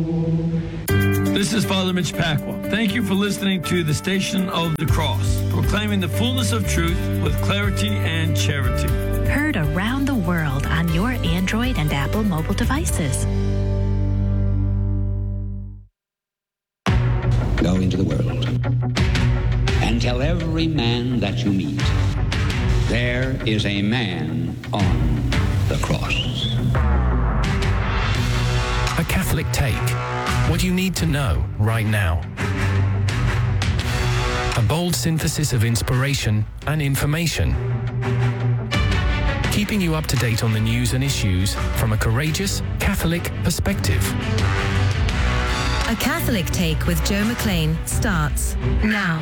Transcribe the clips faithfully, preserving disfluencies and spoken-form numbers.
This is Father Mitch Pacwa. Thank you for listening to the Station of the Cross, proclaiming the fullness of truth with clarity and charity. Heard around the world on your Android and Apple mobile devices. Go into the world and tell every man that you meet, there is a man on the cross. A Catholic Take. What you need to know right now. A bold synthesis of inspiration and information. Keeping you up to date on the news and issues from a courageous Catholic perspective. A Catholic Take with Joe McLean starts now.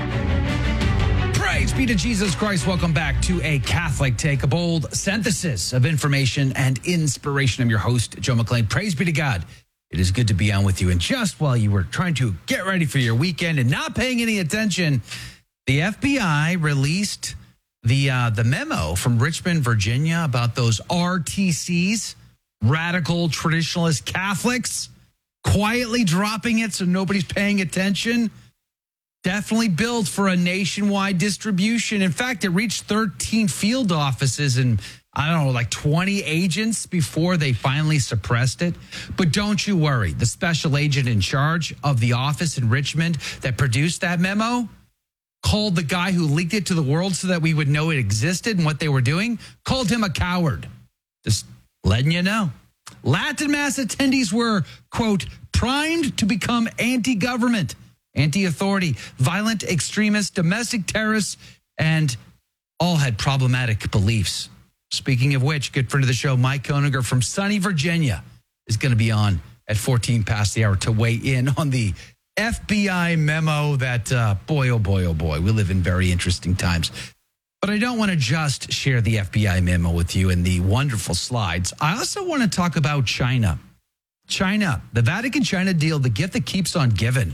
Praise be to Jesus Christ. Welcome back to A Catholic Take, a bold synthesis of information and inspiration. I'm your host, Joe McLean. Praise be to God. It is good to be on with you. And just while you were trying to get ready for your weekend and not paying any attention, the F B I released the uh, the memo from Richmond, Virginia about those R T Cs, radical traditionalist Catholics, quietly dropping it so nobody's paying attention. Definitely built for a nationwide distribution. In fact, it reached thirteen field offices and I don't know, like twenty agents before they finally suppressed it. But don't you worry. The special agent in charge of the office in Richmond that produced that memo called the guy who leaked it to the world so that we would know it existed and what they were doing, called him a coward. Just letting you know. Latin Mass attendees were, quote, primed to become anti-government, anti-authority, violent extremists, domestic terrorists, and all had problematic beliefs. Speaking of which, good friend of the show, Mike Koeniger from sunny Virginia, is going to be on at fourteen past the hour to weigh in on the F B I memo that, uh, boy, oh boy, oh boy, we live in very interesting times. But I don't want to just share the F B I memo with you and the wonderful slides. I also want to talk about China. China, the Vatican-China deal, the gift that keeps on giving.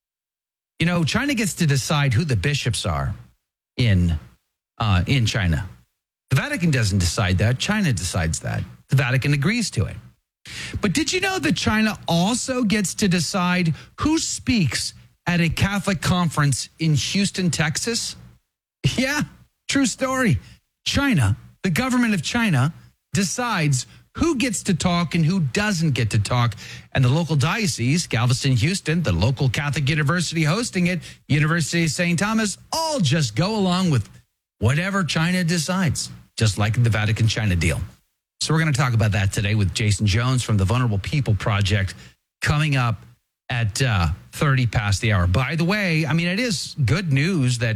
You know, China gets to decide who the bishops are in uh, in China. The Vatican doesn't decide that. China decides that. The Vatican agrees to it. But did you know that China also gets to decide who speaks at a Catholic conference in Houston, Texas? Yeah, true story. China, the government of China, decides who gets to talk and who doesn't get to talk. And the local diocese, Galveston, Houston, the local Catholic university hosting it, University of Saint Thomas, all just go along with whatever China decides, just like the Vatican-China deal. So we're going to talk about that today with Jason Jones from the Vulnerable People Project coming up at uh, thirty past the hour. By the way, I mean, it is good news that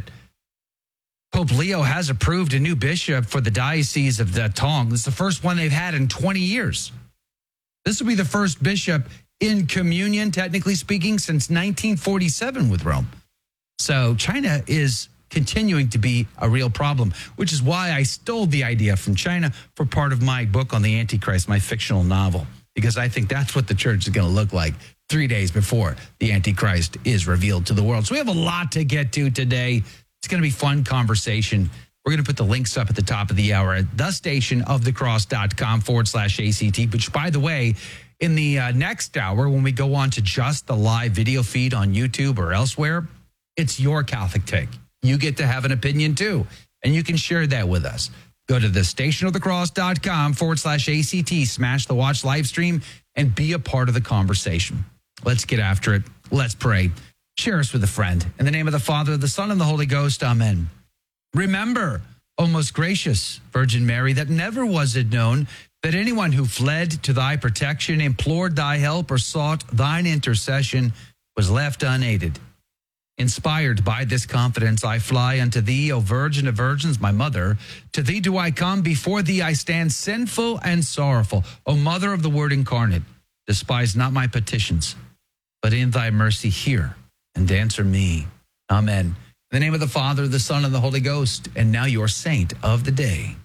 Pope Leo has approved a new bishop for the Diocese of Datong. This is the first one they've had in twenty years. This will be the first bishop in communion, technically speaking, since nineteen forty-seven with Rome. So China is continuing to be a real problem, which is why I stole the idea from China for part of my book on the Antichrist, my fictional novel, because I think that's what the church is going to look like three days before the Antichrist is revealed to the world. So we have a lot to get to today. It's going to be fun conversation. We're going to put the links up at the top of the hour at thestationofthecross.com forward slash ACT, which, by the way, in the uh, next hour, when we go on to just the live video feed on YouTube or elsewhere, it's your Catholic take. You get to have an opinion too, and you can share that with us. Go to thestationofthecross.com forward slash ACT, smash the watch live stream, and be a part of the conversation. Let's get after it. Let's pray. Share us with a friend. In the name of the Father, the Son, and the Holy Ghost, amen. Remember, O most gracious Virgin Mary, that never was it known that anyone who fled to thy protection, implored thy help, or sought thine intercession was left unaided. Inspired by this confidence, I fly unto thee, O Virgin of Virgins, my mother. To thee do I come, before thee I stand sinful and sorrowful. O Mother of the Word incarnate, despise not my petitions, but in thy mercy hear and answer me. Amen. In the name of the Father, the Son, and the Holy Ghost, and now your saint of the day.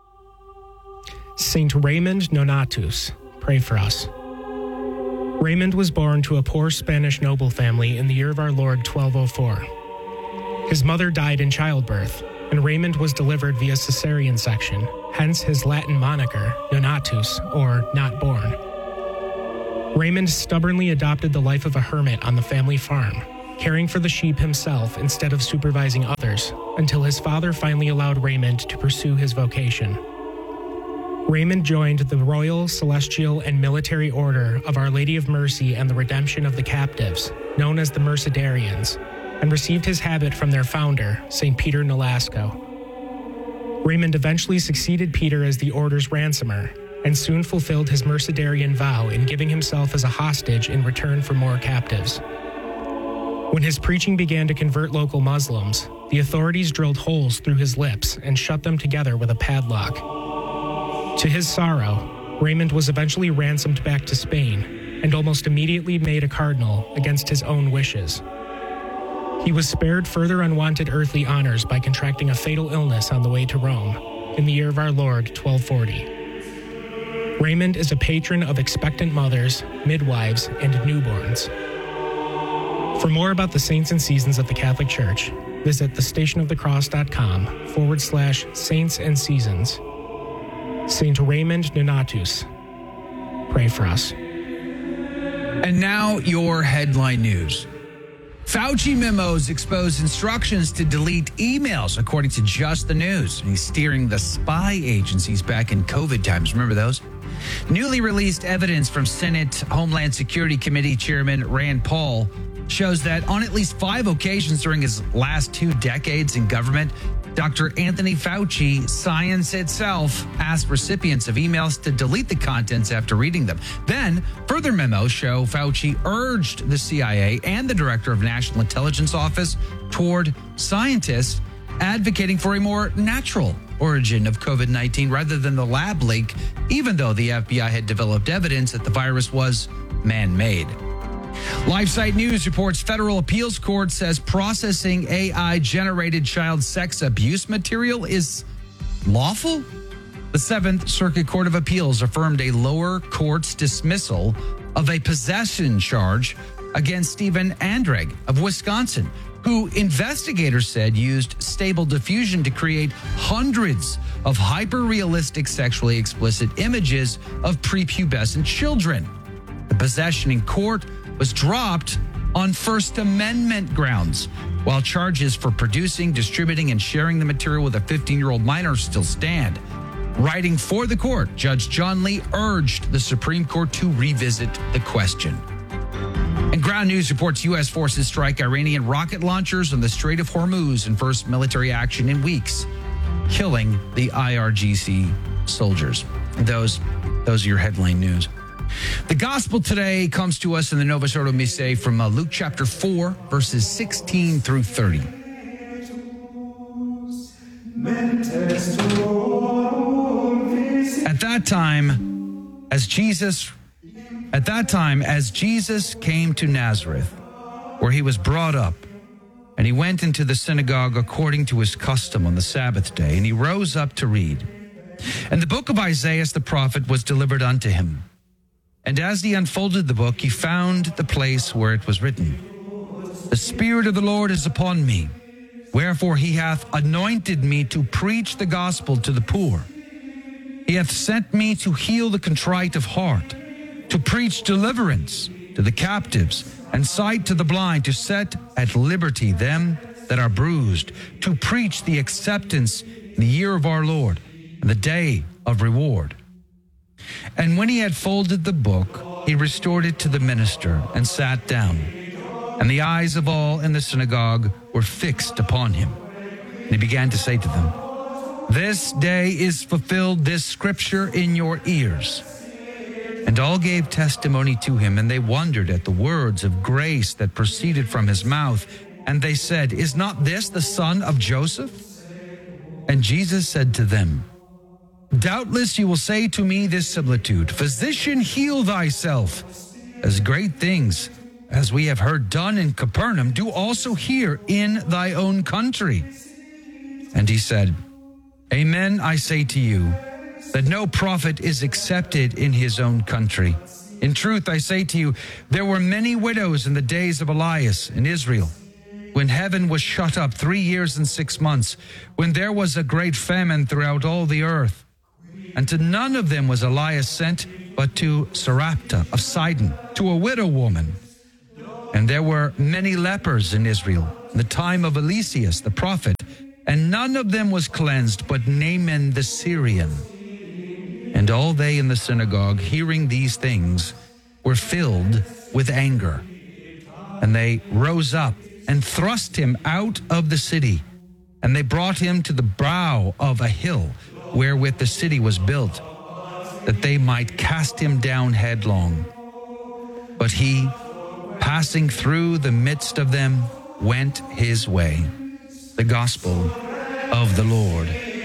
Saint Raymond Nonatus, pray for us. Raymond was born to a poor Spanish noble family in the year of our Lord twelve oh four. His mother died in childbirth, and Raymond was delivered via cesarean section, hence his Latin moniker, Nonatus, or not born. Raymond stubbornly adopted the life of a hermit on the family farm, caring for the sheep himself instead of supervising others, until his father finally allowed Raymond to pursue his vocation. Raymond joined the Royal, Celestial, and Military Order of Our Lady of Mercy and the Redemption of the Captives, known as the Mercedarians, and received his habit from their founder, Saint Peter Nolasco. Raymond eventually succeeded Peter as the order's ransomer, and soon fulfilled his Mercedarian vow in giving himself as a hostage in return for more captives. When his preaching began to convert local Muslims, the authorities drilled holes through his lips and shut them together with a padlock. To his sorrow, Raymond was eventually ransomed back to Spain and almost immediately made a cardinal against his own wishes. He was spared further unwanted earthly honors by contracting a fatal illness on the way to Rome in the year of our Lord, twelve forty. Raymond is a patron of expectant mothers, midwives, and newborns. For more about the saints and seasons of the Catholic Church, visit thestationofthecross.com forward slash saints and seasons. Saint Raymond Nonatus, pray for us. And now your headline news. Fauci memos expose instructions to delete emails, according to Just the News. He's steering the spy agencies back in COVID times. Remember those? Newly released evidence from Senate Homeland Security Committee Chairman Rand Paul shows that on at least five occasions during his last two decades in government, Doctor Anthony Fauci, science itself, asked recipients of emails to delete the contents after reading them. Then, further memos show Fauci urged the C I A and the Director of National Intelligence Office toward scientists advocating for a more natural origin of COVID nineteen rather than the lab leak, even though the F B I had developed evidence that the virus was man-made. LifeSite News reports federal appeals court says processing A I-generated child sex abuse material is lawful. The Seventh Circuit Court of Appeals affirmed a lower court's dismissal of a possession charge against Stephen Andrade of Wisconsin, who investigators said used Stable Diffusion to create hundreds of hyper-realistic sexually explicit images of prepubescent children. The possession in court was dropped on First Amendment grounds, while charges for producing, distributing, and sharing the material with a fifteen-year-old minor still stand. Writing for the court, Judge John Lee urged the Supreme Court to revisit the question. And Ground News reports U S forces strike Iranian rocket launchers on the Strait of Hormuz in first military action in weeks, killing the I R G C soldiers. Those, those are your headline news. The gospel today comes to us in the Novus Ordo Missae from uh, Luke chapter four, verses sixteen through thirty. At that time, as Jesus, at that time, as Jesus came to Nazareth, where he was brought up, and he went into the synagogue according to his custom on the Sabbath day, and he rose up to read. And the book of Isaiah the prophet was delivered unto him. And as he unfolded the book, he found the place where it was written, The Spirit of the Lord is upon me, wherefore he hath anointed me to preach the gospel to the poor. He hath sent me to heal the contrite of heart, to preach deliverance to the captives, and sight to the blind, to set at liberty them that are bruised, to preach the acceptance in the year of our Lord, and the day of reward. And when he had folded the book, he restored it to the minister and sat down. And the eyes of all in the synagogue were fixed upon him. And he began to say to them, This day is fulfilled this scripture in your ears. And all gave testimony to him, and they wondered at the words of grace that proceeded from his mouth. And they said, Is not this the son of Joseph? And Jesus said to them, Doubtless you will say to me this similitude, Physician, heal thyself, as great things as we have heard done in Capernaum, do also here in thy own country. And he said, Amen, I say to you, that no prophet is accepted in his own country. In truth, I say to you, there were many widows in the days of Elias in Israel, when heaven was shut up three years and six months, when there was a great famine throughout all the earth. And to none of them was Elias sent, but to Sarepta of Sidon, to a widow woman. And there were many lepers in Israel in the time of Eliseus the prophet, and none of them was cleansed but Naaman the Syrian. And all they in the synagogue, hearing these things, were filled with anger. And they rose up and thrust him out of the city. And they brought him to the brow of a hill wherewith the city was built, that they might cast him down headlong. But he, passing through the midst of them, went his way. The gospel of the Lord.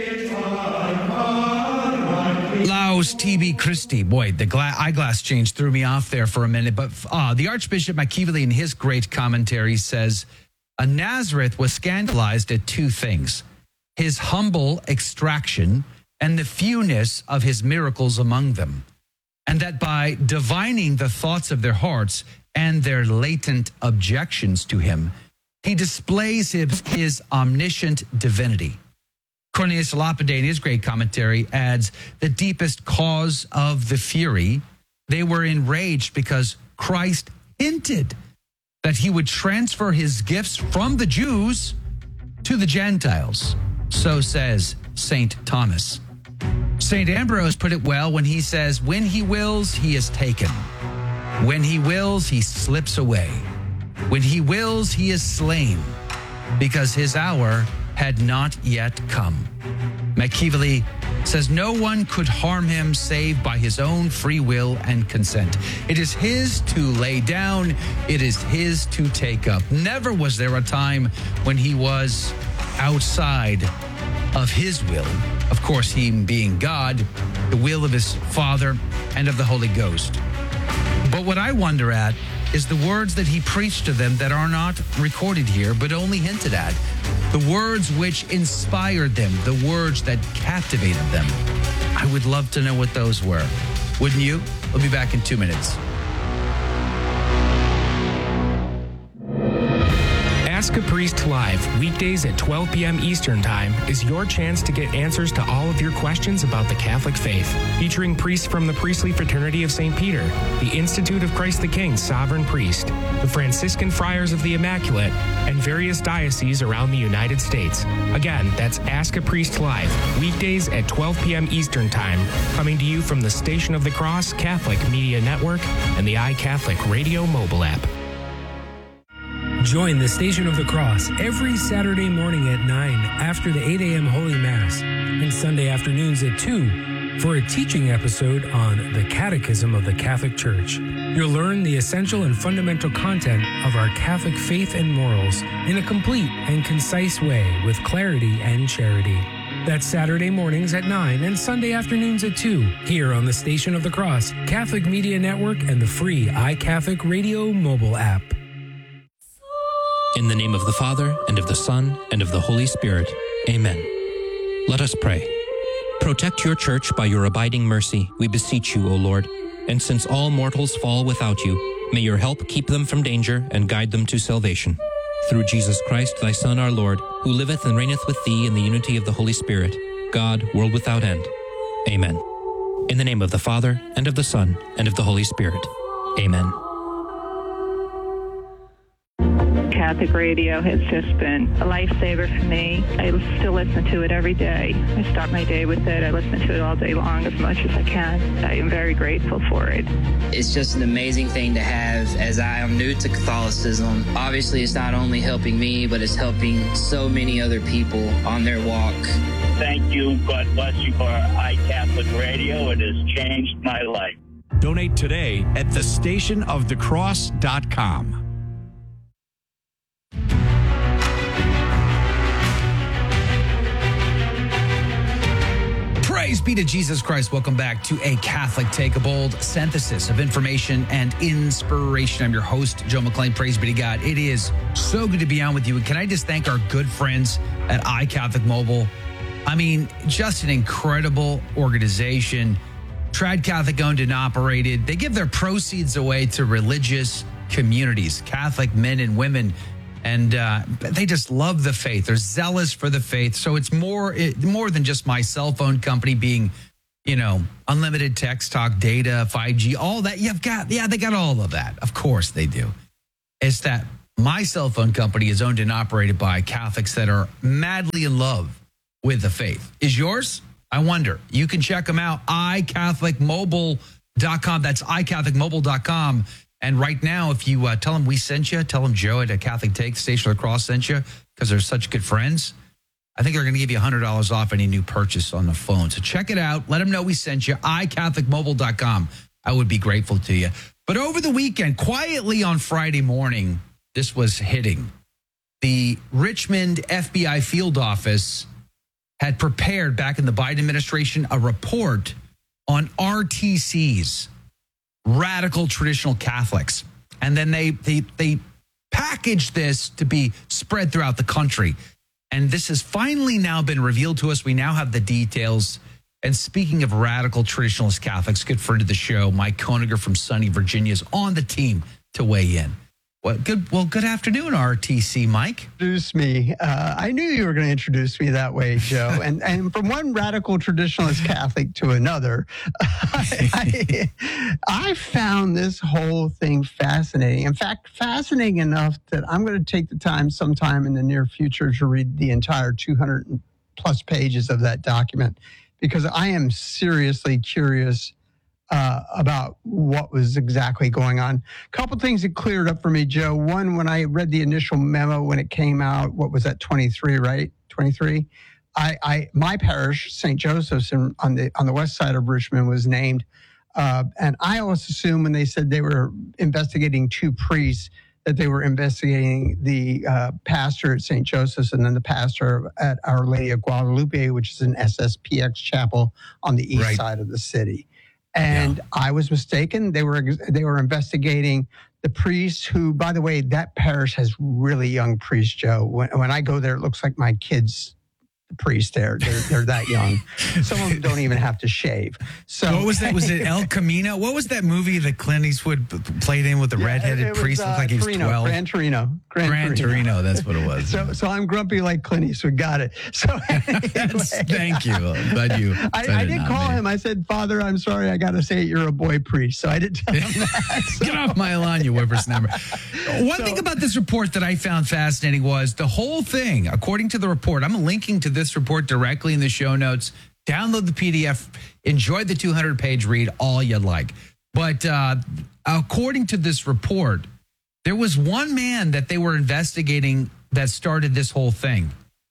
Laus Tibi Christi. Boy, the gla- eyeglass change threw me off there for a minute. But uh, the Archbishop McKeevely, in his great commentary, says, a Nazareth was scandalized at two things: his humble extraction and the fewness of his miracles among them, and that by divining the thoughts of their hearts and their latent objections to him, he displays his, his omniscient divinity. Cornelius Lapide, in his great commentary, adds the deepest cause of the fury. They were enraged because Christ hinted that he would transfer his gifts from the Jews to the Gentiles. So says Saint Thomas. Saint Ambrose put it well when he says, when he wills, he is taken. When he wills, he slips away. When he wills, he is slain, because his hour had not yet come. McKeevely says no one could harm him save by his own free will and consent. It is his to lay down. It is his to take up. Never was there a time when he was outside of his will. Of course, he being God, the will of his Father and of the Holy Ghost. But what I wonder at is the words that he preached to them that are not recorded here, but only hinted at. The words which inspired them, the words that captivated them. I would love to know what those were. Wouldn't you? We'll be back in two minutes. Ask a Priest Live, weekdays at twelve p.m. Eastern Time, is your chance to get answers to all of your questions about the Catholic faith. Featuring priests from the Priestly Fraternity of Saint Peter, the Institute of Christ the King Sovereign Priest, the Franciscan Friars of the Immaculate, and various dioceses around the United States. Again, that's Ask a Priest Live, weekdays at twelve p.m. Eastern Time, coming to you from the Station of the Cross Catholic Media Network and the iCatholic Radio mobile app. Join the Station of the Cross every Saturday morning at nine after the eight a.m. Holy Mass and Sunday afternoons at two for a teaching episode on the Catechism of the Catholic Church. You'll learn the essential and fundamental content of our Catholic faith and morals in a complete and concise way with clarity and charity. That's Saturday mornings at nine and Sunday afternoons at two here on the Station of the Cross, Catholic Media Network, and the free iCatholic Radio mobile app. In the name of the Father, and of the Son, and of the Holy Spirit. Amen. Let us pray. Protect your church by your abiding mercy, we beseech you, O Lord. And since all mortals fall without you, may your help keep them from danger and guide them to salvation. Through Jesus Christ, thy Son, our Lord, who liveth and reigneth with thee in the unity of the Holy Spirit, God, world without end. Amen. In the name of the Father, and of the Son, and of the Holy Spirit. Amen. Catholic radio has just been a lifesaver for me. I still listen to it every day. I start my day with it. I listen to it all day long as much as I can. I am very grateful for it. It's just an amazing thing to have, as I am new to Catholicism. Obviously, it's not only helping me, but it's helping so many other people on their walk. Thank you. God bless you for iCatholic Radio. It has changed my life. Donate today at the station of the cross dot com. Praise be to Jesus Christ. Welcome back to A Catholic Take, a bold synthesis of information and inspiration. I'm your host, Joe McClain. Praise be to God. It is so good to be on with you. And can I just thank our good friends at iCatholic Mobile? I mean, just an incredible organization. Trad Catholic owned and operated. They give their proceeds away to religious communities, Catholic men and women. And uh, they just love the faith. They're zealous for the faith. So it's more, it, more than just my cell phone company being you know, unlimited text, talk, data, five G, all that. You've got, yeah, they got all of that. Of course they do. It's that my cell phone company is owned and operated by Catholics that are madly in love with the faith. Is yours? I wonder. You can check them out, i catholic mobile dot com. That's i catholic mobile dot com. And right now, if you uh, tell them we sent you, tell them Joe at a Catholic Take, Station of the Cross sent you, because they're such good friends, I think they're going to give you one hundred dollars off any new purchase on the phone. So check it out. Let them know we sent you, i catholic mobile dot com. I would be grateful to you. But over the weekend, quietly on Friday morning, this was hitting. The Richmond F B I field office had prepared back in the Biden administration a report on R T Cs, radical traditional Catholics. And then they they they packaged this to be spread throughout the country. And this has finally now been revealed to us. We now have the details. And speaking of radical traditionalist Catholics, good friend of the show, Mike Koeniger from Sunny, Virginia, is on the team to weigh in. Well, good. Well, good afternoon, R T C, Mike. Introduce me. Uh, I knew you were going to introduce me that way, Joe. and and from one radical traditionalist Catholic to another, I, I, I found this whole thing fascinating. In fact, fascinating enough that I'm going to take the time sometime in the near future to read the entire two hundred plus pages of that document, because I am seriously curious Uh, about what was exactly going on. A couple things that cleared up for me, Joe. One, when I read the initial memo when it came out, what was that, twenty-three, right? twenty-three? I, I my parish, Saint Joseph's, in, on the on the west side of Richmond, was named. Uh, and I always assumed when they said they were investigating two priests, that they were investigating the uh, pastor at Saint Joseph's and then the pastor at Our Lady of Guadalupe, which is an S S P X chapel on the east right. side of the city. And yeah. I was mistaken. They were they were investigating the priests who, by the way, that parish has really young priests, Joe. When, when I go there, it looks like my kids' priest there. They're, they're that young. Some of them don't even have to shave. So what was that? Was it El Camino? What was that movie that Clint Eastwood played in with the yeah, redheaded was, priest? Uh, Looked like he was Torino, twelve. Gran Torino. Gran, Gran Torino. Torino. That's what it was. so, so I'm grumpy like Clint Eastwood. Got it. So anyway, thank you. I'm glad you. I, I did call me. him. I said, Father, I'm sorry. I got to say it. You're a boy priest. So I did tell him that. So. Get off my lawn, you whippersnapper. One so, thing about this report that I found fascinating was the whole thing, according to the report, I'm linking to this report directly in the show notes. Download the P D F. Enjoy the two hundred page read, all you'd like. But uh, according to this report, there was one man that they were investigating that started this whole thing.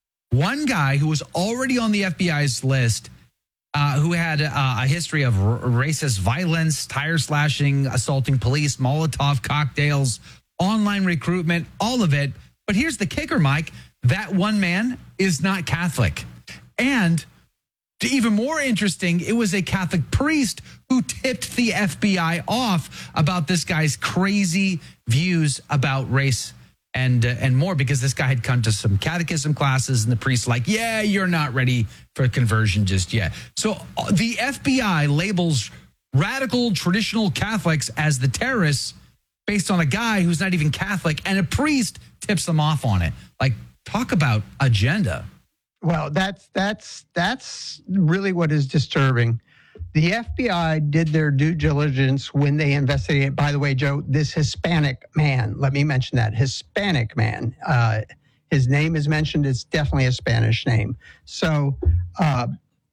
One guy who was already on the F B I's list, uh, who had uh, a history of r- racist violence, tire slashing, assaulting police, Molotov cocktails, online recruitment, all of it. But here's the kicker, Mike. That one man is not Catholic. And even more interesting, it was a Catholic priest who tipped the F B I off about this guy's crazy views about race and uh, and more, because this guy had come to some catechism classes and the priest's like, yeah, you're not ready for conversion just yet. So uh, the F B I labels radical traditional Catholics as the terrorists based on a guy who's not even Catholic, and a priest tips them off on it. Like, talk about agenda. Well, that's that's that's really what is disturbing. The F B I did their due diligence when they investigated. By the way, Joe, this Hispanic man, let me mention that, Hispanic man, uh, his name is mentioned. It's definitely a Spanish name. So uh,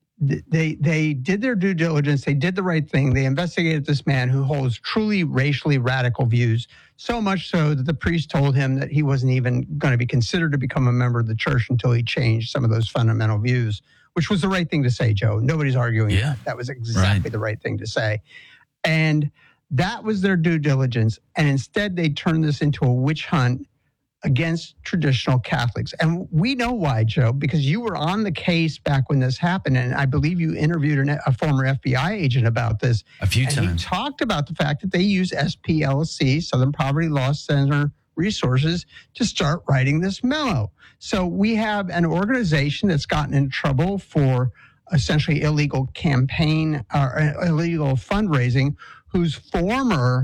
they they did their due diligence. They did the right thing. They investigated this man who holds truly racially radical views, so much so that the priest told him that he wasn't even going to be considered to become a member of the church until he changed some of those fundamental views, which was the right thing to say, Joe. Nobody's arguing yeah. that. That was exactly right. the right thing to say. And that was their due diligence. And instead, they turned this into a witch hunt against traditional Catholics. And we know why, Joe, because you were on the case back when this happened. And I believe you interviewed an, a former F B I agent about this. A few and times. He talked about the fact that they use S P L C, Southern Poverty Law Center resources, to start writing this memo. So we have an organization that's gotten in trouble for essentially illegal campaign or uh, illegal fundraising, whose former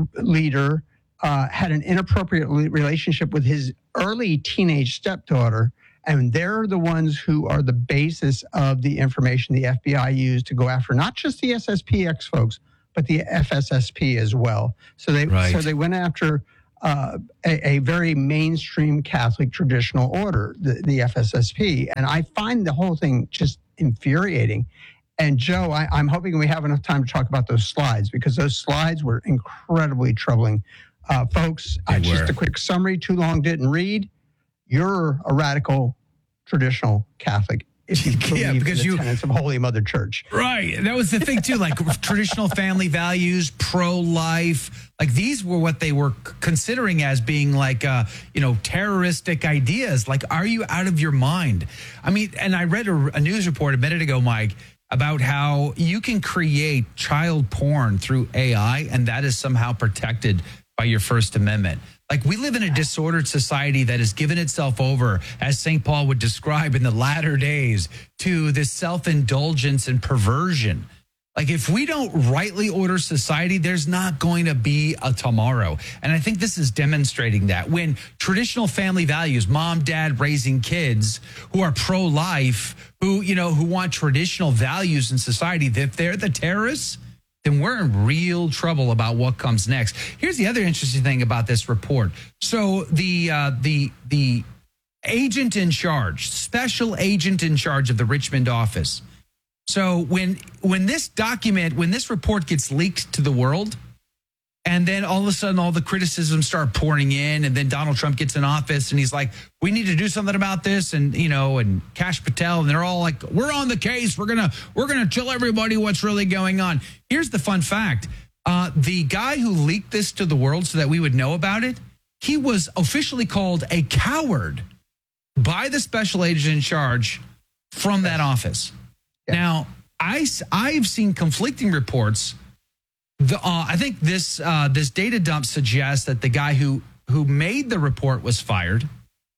leader uh, had an inappropriate relationship with his early teenage stepdaughter, And they're the ones who are the basis of the information the F B I used to go after not just the S S P X folks, but the F S S P as well. So they Right. so they went after uh, a, a very mainstream Catholic traditional order, the, the F S S P. And I find the whole thing just infuriating. And Joe, I, I'm hoping we have enough time to talk about those slides, because those slides were incredibly troubling. Uh, folks, uh, just a quick summary, too long didn't read. You're a radical traditional Catholic if you believe Yeah, because in the you- tenets of Holy Mother Church. Right. That was the thing, too. Like traditional family values, pro-life. Like these were what they were c- considering as being like, uh, you know, terroristic ideas. Like, are you out of your mind? I mean, and I read a, a news report a minute ago, Mike, about how you can create child porn through A I, and that is somehow protected by your First Amendment. Like, we live in a disordered society that has given itself over, as Saint Paul would describe in the latter days, to this self-indulgence and perversion. Like, if we don't rightly order society, there's not going to be a tomorrow. And I think this is demonstrating that when traditional family values, mom, dad raising kids who are pro-life, who, you know, who want traditional values in society, if they're the terrorists, then we're in real trouble about what comes next. Here's the other interesting thing about this report. So the uh, the the agent in charge, special agent in charge of the Richmond office. So when when this document, when this report gets leaked to the world, and then all of a sudden all the criticisms start pouring in, and then Donald Trump gets in office and he's like, we need to do something about this. And, you know, and Kash Patel, and they're all like, we're on the case. We're going to we're going to tell everybody what's really going on. Here's the fun fact. Uh, the guy who leaked this to the world so that we would know about it, he was officially called a coward by the special agent in charge from that office. Yeah. Now, I, I've seen conflicting reports. The, uh, I think this uh, this data dump suggests that the guy who who made the report was fired,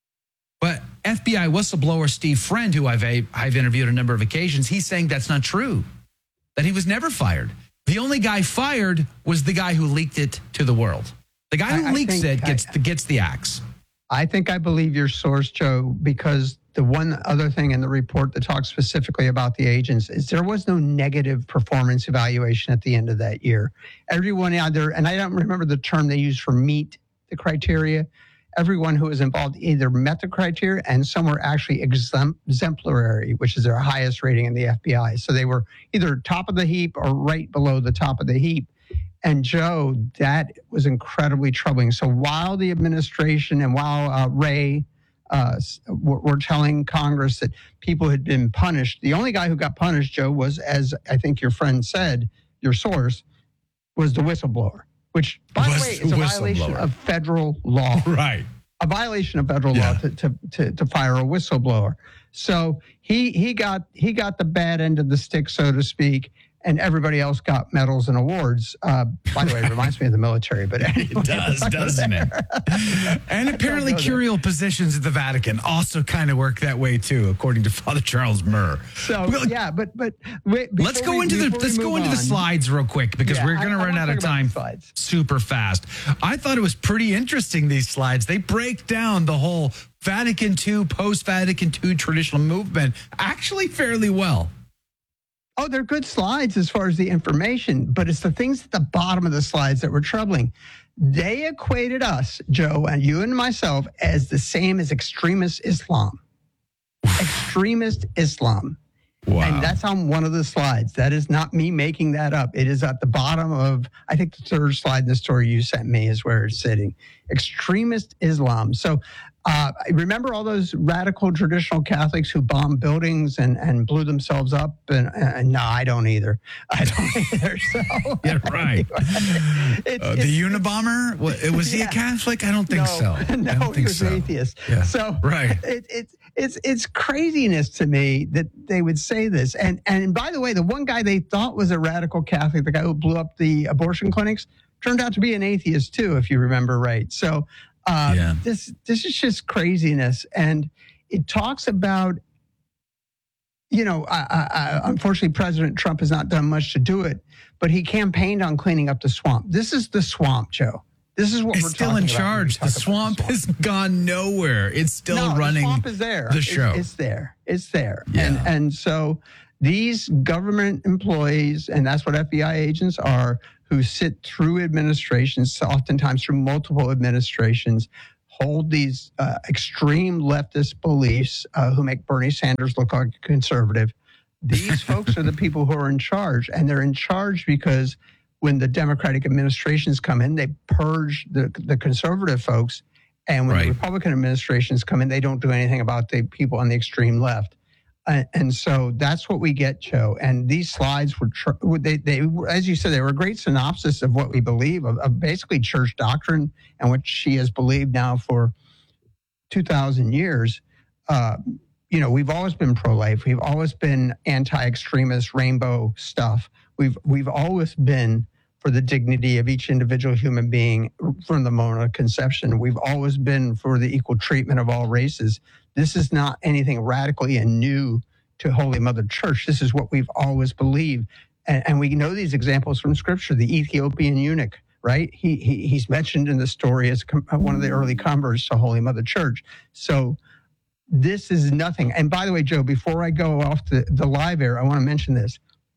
but F B I whistleblower Steve Friend, who I've I've interviewed a number of occasions, he's saying that's not true, that he was never fired. The only guy fired was the guy who leaked it to the world. The guy who I, I leaks it gets I, the, gets the axe. I think I believe your source, Joe, because the one other thing in the report that talks specifically about the agents is there was no negative performance evaluation at the end of that year. Everyone either, and I don't remember the term they used for meet the criteria, everyone who was involved either met the criteria, and some were actually exempl- exemplary, which is their highest rating in the F B I. So they were either top of the heap or right below the top of the heap. And Joe, that was incredibly troubling. So while the administration and while uh, Ray uh, were telling Congress that people had been punished, the only guy who got punished, Joe, was, as I think your friend said, your source, was the whistleblower, which, by the way, is a violation of federal law. Right. A violation of federal yeah. law to, to, to, to fire a whistleblower. So he he got he got the bad end of the stick, so to speak, and everybody else got medals and awards. Uh, by the way, it reminds me of the military, but anyway, it does, doesn't it? And apparently curial positions at the Vatican also kind of work that way too, according to Father Charles Murr. So yeah, but but wait, let's go we, into the let's go into on, the slides real quick, because yeah, we're going to run out of time super fast. I thought it was pretty interesting, these slides. They break down the whole Vatican two, post-Vatican two traditional movement actually fairly well. Oh, they're good slides as far as the information, but it's the things at the bottom of the slides that were troubling. They equated us, Joe, and you and myself, as the same as extremist Islam. Extremist Islam. Wow. And that's on one of the slides. That is not me making that up. It is at the bottom of, I think the third slide in the story you sent me is where it's sitting. Extremist Islam. So uh, remember all those radical traditional Catholics who bombed buildings and, and blew themselves up? And, and no, I don't either. I don't either. So, yeah, right. It's, uh, the Unabomber, was he yeah. a Catholic? I don't think no, so. No, I don't he think was so. an atheist. Yeah. So right. It, it, it's it's craziness to me that they would say this. And and by the way, the one guy they thought was a radical Catholic, the guy who blew up the abortion clinics, turned out to be an atheist too, if you remember right. So uh, yeah. this this is just craziness, and it talks about, you know, I, I, unfortunately, President Trump has not done much to do it, but he campaigned on cleaning up the swamp. This is the swamp, Joe. This is what it's we're still talking in about charge. The swamp, the swamp has gone nowhere. It's still no, running. The swamp is there. The show. It's, it's there. It's there. Yeah. And and so these government employees, and that's what F B I agents are, who sit through administrations, oftentimes through multiple administrations, hold these uh, extreme leftist beliefs, uh, who make Bernie Sanders look like a conservative. These folks are the people who are in charge, and they're in charge because when the Democratic administrations come in, they purge the, the conservative folks. And when right. the Republican administrations come in, they don't do anything about the people on the extreme left. And, and so that's what we get, Joe. And these slides were, tr- they, they, as you said, they were a great synopsis of what we believe, of, of basically church doctrine and what she has believed now for two thousand years. Uh, you know, we've always been pro-life. We've always been anti-extremist rainbow stuff. We've we've always been for the dignity of each individual human being from the moment of conception. We've always been for the equal treatment of all races. This is not anything radically and new to Holy Mother Church. This is what we've always believed. And, and we know these examples from Scripture. The Ethiopian eunuch, right? He, he He's mentioned in the story as com- one of the early converts to Holy Mother Church. So this is nothing. And by the way, Joe, before I go off the, the live air, I want to mention this.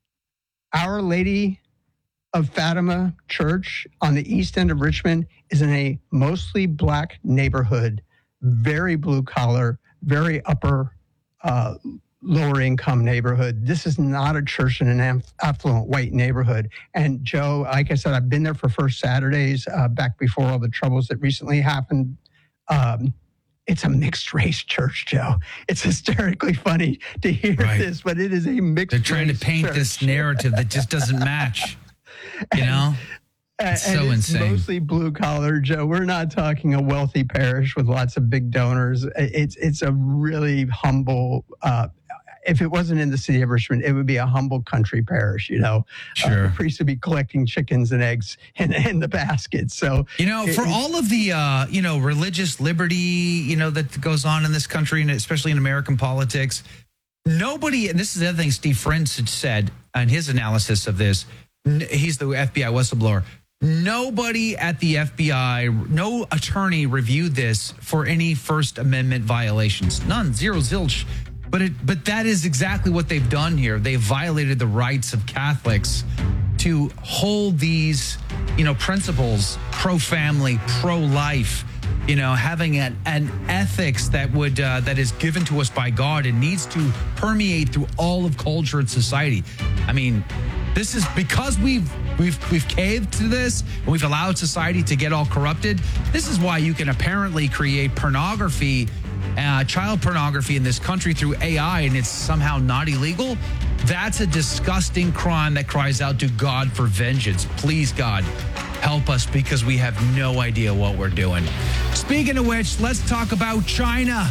Our Lady of Fatima Church on the east end of Richmond is in a mostly black neighborhood, very blue collar, very upper, uh, lower income neighborhood. This is not a church in an affluent white neighborhood. And Joe, like I said, I've been there for First Saturdays uh, back before all the troubles that recently happened. Um, It's a mixed race church, Joe. It's hysterically funny to hear right. this, but it is a mixed They're trying race to paint church. this narrative that just doesn't match. You know? And, it's and so it's insane. Mostly blue collar, Joe. We're not talking a wealthy parish with lots of big donors. It's it's a really humble. Uh, if it wasn't in the city of Richmond, it would be a humble country parish. You know, sure. Uh, the priests would be collecting chickens and eggs in, in the basket. So you know, it, for all of the uh, you know religious liberty, you know that goes on in this country, and especially in American politics, nobody. And this is the other thing Steve Friends had said in his analysis of this. He's the F B I whistleblower. Nobody at the F B I, no attorney reviewed this for any First Amendment violations. None, zero, zilch. But it, but that is exactly what they've done here. They've violated the rights of Catholics to hold these, you know, principles, pro-family, pro-life, you know, having an, an ethics that would uh, that is given to us by God and needs to permeate through all of culture and society. I mean, this is because we've we've we've caved to this and we've allowed society to get all corrupted. This is why you can apparently create pornography, uh, child pornography in this country through A I, and it's somehow not illegal. That's a disgusting crime that cries out to God for vengeance. Please, God, help us because we have no idea what we're doing. Speaking of which, let's talk about China.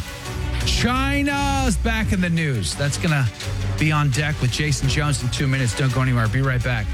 China's back in the news. That's going to be on deck with Jason Jones in two minutes. Don't go anywhere. Be right back.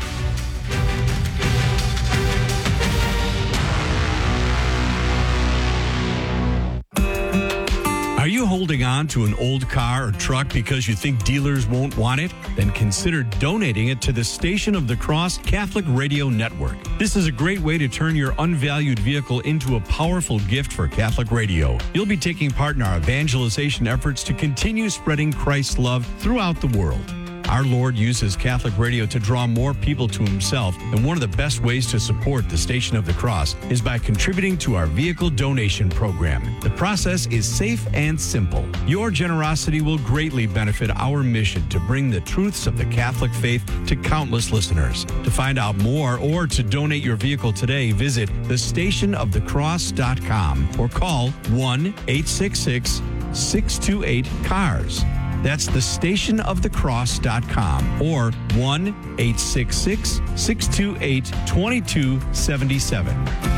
Are you holding on to an old car or truck because you think dealers won't want it? Then consider donating it to the Station of the Cross Catholic Radio Network. This is a great way to turn your unvalued vehicle into a powerful gift for Catholic radio. You'll be taking part in our evangelization efforts to continue spreading Christ's love throughout the world. Our Lord uses Catholic radio to draw more people to himself, and one of the best ways to support the Station of the Cross is by contributing to our vehicle donation program. The process is safe and simple. Your generosity will greatly benefit our mission to bring the truths of the Catholic faith to countless listeners. To find out more or to donate your vehicle today, visit the station of the cross dot com or call one eight six six, six two eight, C A R S. That's the station of the cross dot com or one eight six six, six two eight, two two seven seven.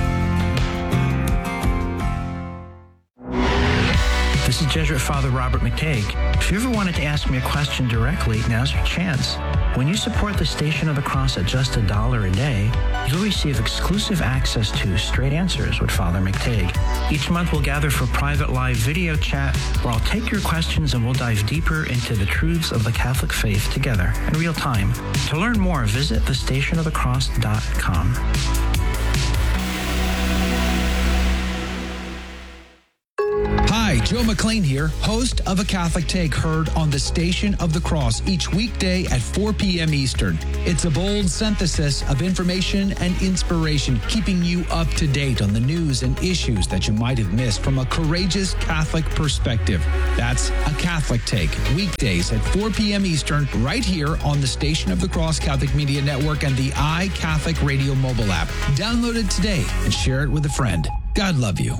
This is Jesuit Father Robert McTague. If you ever wanted to ask me a question directly, now's your chance. When you support the Station of the Cross at just a dollar a day, you'll receive exclusive access to Straight Answers with Father McTague. Each month we'll gather for private live video chat where I'll take your questions and we'll dive deeper into the truths of the Catholic faith together in real time. To learn more, visit the station of the cross dot com. Joe McClain here, host of A Catholic Take, heard on the Station of the Cross each weekday at four p.m. Eastern. It's a bold synthesis of information and inspiration, keeping you up to date on the news and issues that you might have missed from a courageous Catholic perspective. That's A Catholic Take, weekdays at four p.m. Eastern, right here on the Station of the Cross Catholic Media Network and the iCatholic Radio mobile app. Download it today and share it with a friend. God love you.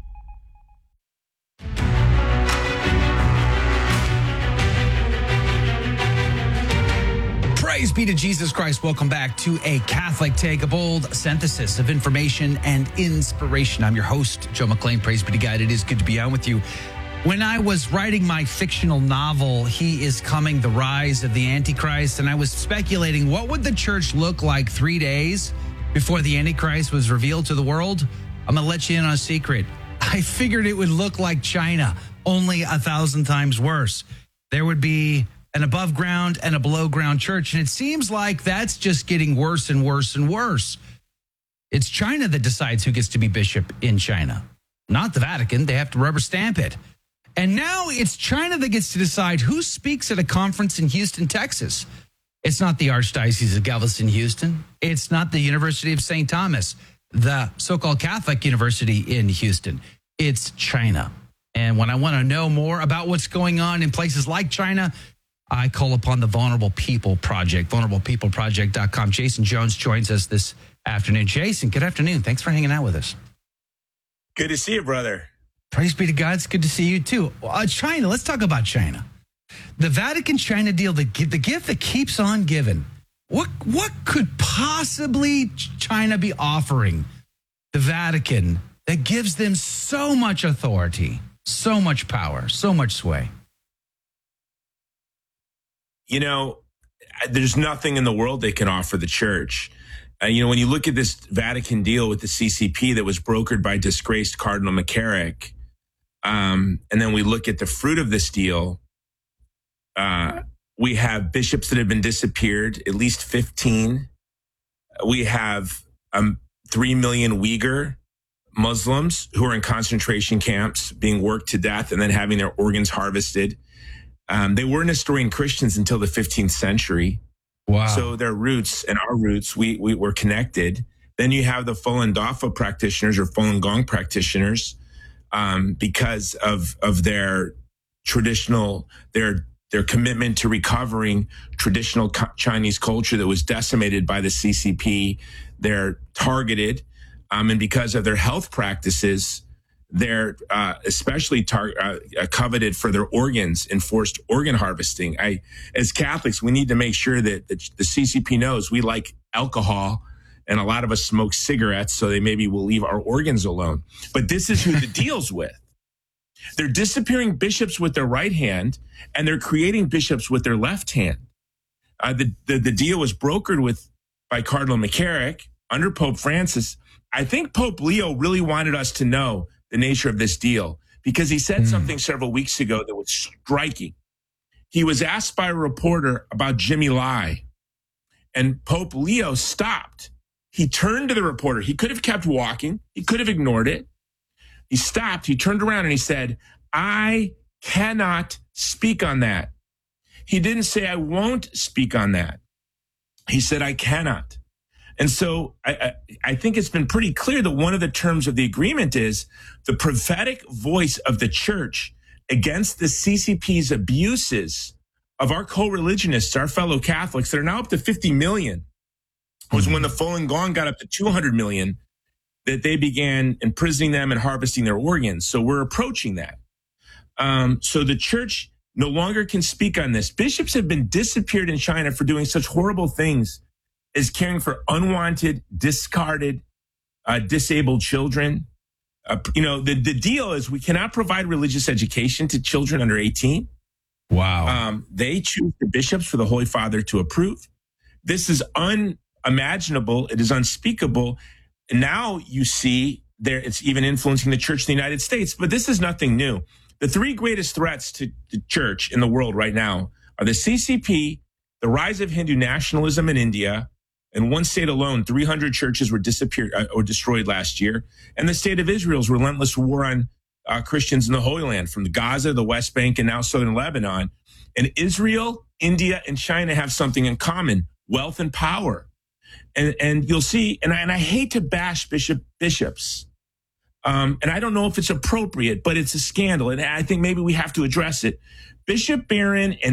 Praise be to Jesus Christ. Welcome back to A Catholic Take, a bold synthesis of information and inspiration. I'm your host, Joe McClain. Praise be to God. It is good to be on with you. When I was writing my fictional novel, He is Coming, The Rise of the Antichrist, and I was speculating what would the church look like three days before the Antichrist was revealed to the world, I'm going to let you in on a secret. I figured it would look like China, only a thousand times worse. There would be an above ground and a below ground church. And it seems like that's just getting worse and worse and worse. It's China that decides who gets to be bishop in China, not the Vatican. They have to rubber stamp it. And now it's China that gets to decide who speaks at a conference in Houston, Texas. It's not the Archdiocese of Galveston, Houston. It's not the University of Saint Thomas, the so-called Catholic University in Houston. It's China. And when I want to know more about what's going on in places like China, I call upon the Vulnerable People Project, vulnerable people project dot com. Jason Jones joins us this afternoon. Jason, good afternoon. Thanks for hanging out with us. Good to see you, brother. Praise be to God. It's good to see you, too. Uh, China, let's talk about China. The Vatican-China deal, the, the gift that keeps on giving. What, what could possibly China be offering the Vatican that gives them so much authority, so much power, so much sway? You know, there's nothing in the world they can offer the church. Uh, you know, when you look at this Vatican deal with the C C P that was brokered by disgraced Cardinal McCarrick, um, and then we look at the fruit of this deal, uh, we have bishops that have been disappeared, at least fifteen. We have um, three million Uyghur Muslims who are in concentration camps being worked to death and then having their organs harvested. Um, they weren't Nestorian Christians until the fifteenth century. Wow. So their roots and our roots, we, we were connected. Then you have the Falun Dafa practitioners or Falun Gong practitioners um, because of of their traditional, their their commitment to recovering traditional Chinese culture that was decimated by the C C P. They're targeted, um, and because of their health practices, they're uh, especially tar- uh, coveted for their organs, enforced organ harvesting. I, as Catholics, we need to make sure that the, the C C P knows we like alcohol, and a lot of us smoke cigarettes, so they maybe will leave our organs alone. But this is who the deal's with. They're disappearing bishops with their right hand, and they're creating bishops with their left hand. Uh, the, the the deal was brokered with by Cardinal McCarrick under Pope Francis. I think Pope Leo really wanted us to know the nature of this deal, because he said mm. something several weeks ago that was striking. He was asked by a reporter about Jimmy Lai, and Pope Leo stopped. He turned to the reporter. He could have kept walking. He could have ignored it. He stopped. He turned around and he said, I cannot speak on that. He didn't say, I won't speak on that. He said, I cannot. And so I, I, I think it's been pretty clear that one of the terms of the agreement is the prophetic voice of the church against the C C P's abuses of our co-religionists, our fellow Catholics that are now up to fifty million, was when the Falun Gong got up to two hundred million, that they began imprisoning them and harvesting their organs. So we're approaching that. Um, so the church no longer can speak on this. Bishops have been disappeared in China for doing such horrible things as caring for unwanted, discarded, uh, disabled children. Uh, you know, the, the deal is we cannot provide religious education to children under eighteen. Wow. Um, they choose the bishops for the Holy Father to approve. This is unimaginable. It is unspeakable. And now you see there, it's even influencing the church in the United States. But this is nothing new. The three greatest threats to the church in the world right now are the C C P, the rise of Hindu nationalism in India. In one state alone, three hundred churches were disappeared uh, or destroyed last year. And the state of Israel's relentless war on uh, Christians in the Holy Land, from the Gaza, the West Bank, and now southern Lebanon. And Israel, India, and China have something in common: wealth and power. And and you'll see, and I, and I hate to bash bishop bishops, um, and I don't know if it's appropriate, but it's a scandal, and I think maybe we have to address it. Bishop Barron and